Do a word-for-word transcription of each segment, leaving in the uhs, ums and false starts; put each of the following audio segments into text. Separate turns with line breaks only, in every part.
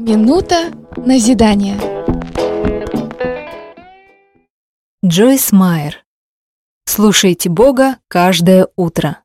Минута назидания.
Джойс Майер. Слушайте Бога каждое утро.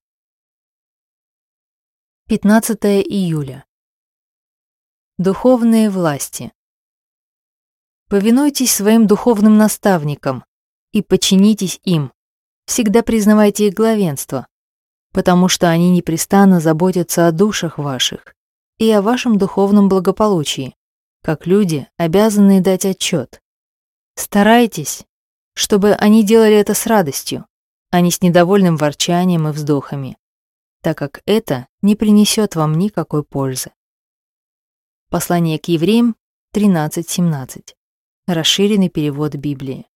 пятнадцатое июля. Духовные власти. Повинуйтесь своим духовным наставникам и подчинитесь им. Всегда признавайте их главенство, потому что они непрестанно заботятся о душах ваших и о вашем духовном благополучии, как люди, обязанные дать отчет. Старайтесь, чтобы они делали это с радостью, а не с недовольным ворчанием и вздохами, так как это не принесет вам никакой пользы. Послание к евреям тринадцать семнадцать. Расширенный перевод Библии.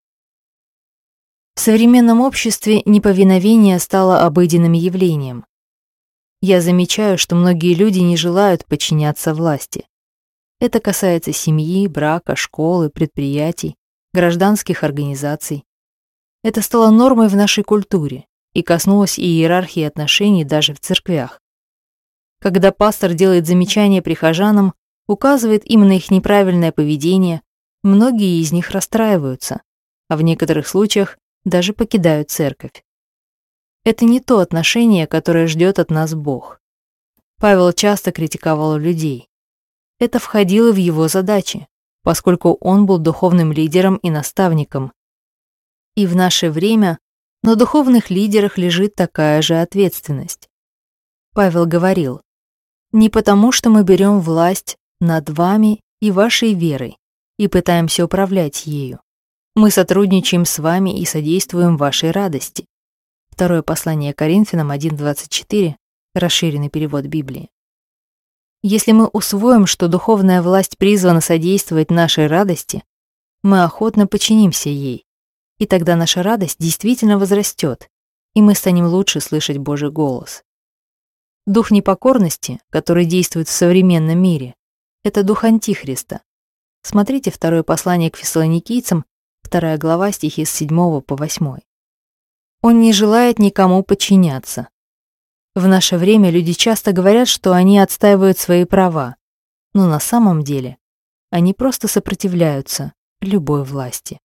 В современном обществе неповиновение стало обыденным явлением. Я замечаю, что многие люди не желают подчиняться власти. Это касается семьи, брака, школы, предприятий, гражданских организаций. Это стало нормой в нашей культуре и коснулось и иерархии отношений даже в церквях. Когда пастор делает замечания прихожанам, указывает им на их неправильное поведение, многие из них расстраиваются, а в некоторых случаях даже покидают церковь. Это не то отношение, которое ждет от нас Бог. Павел часто критиковал людей. Это входило в его задачи, поскольку он был духовным лидером и наставником. И в наше время на духовных лидерах лежит такая же ответственность. Павел говорил: «Не потому, что мы берем власть над вами и вашей верой и пытаемся управлять ею. Мы сотрудничаем с вами и содействуем вашей радости». Второе послание Коринфянам один двадцать четыре, расширенный перевод Библии. Если мы усвоим, что духовная власть призвана содействовать нашей радости, мы охотно подчинимся ей, и тогда наша радость действительно возрастет, и мы станем лучше слышать Божий голос. Дух непокорности, который действует в современном мире, это дух Антихриста. Смотрите второе послание к Фессалоникийцам, вторая глава, стихи с седьмого по восьмой. Он не желает никому подчиняться. В наше время люди часто говорят, что они отстаивают свои права, но на самом деле они просто сопротивляются любой власти.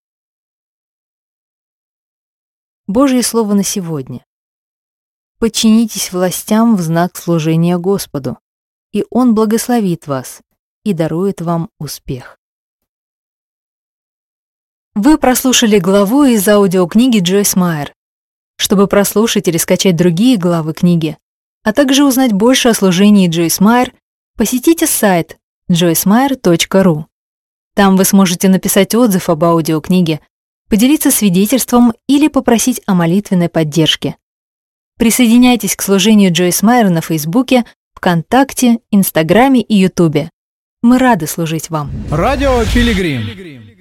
Божье слово на сегодня. Подчинитесь властям в знак служения Господу, и Он благословит вас и дарует вам успех. Вы прослушали главу из аудиокниги Джойс Майер. Чтобы прослушать или скачать другие главы книги, а также узнать больше о служении Джойс Майер, посетите сайт джойс майер точка ру. Там вы сможете написать отзыв об аудиокниге, поделиться свидетельством или попросить о молитвенной поддержке. Присоединяйтесь к служению Джойс Майер на Фейсбуке, ВКонтакте, Инстаграме и Ютубе. Мы рады служить вам.
Радио Пилигрим.